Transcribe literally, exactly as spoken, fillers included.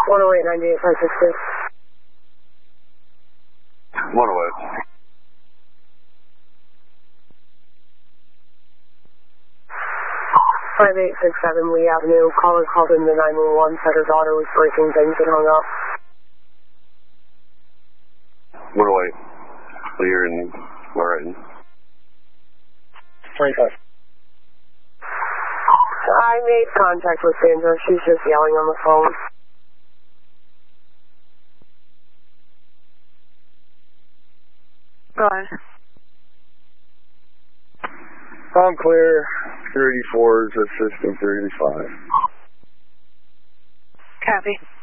one oh eight, ninety-eight, five six six. one oh eight. five eight six seven Lee Avenue. Caller called in the nine one one, said her daughter was breaking things and hung up. one oh eight. Clear and Loreton. twenty-five. I made contact with Sandra. She's just yelling on the phone. Go ahead. I'm clear. thirty-fours at system thirty-five. Copy.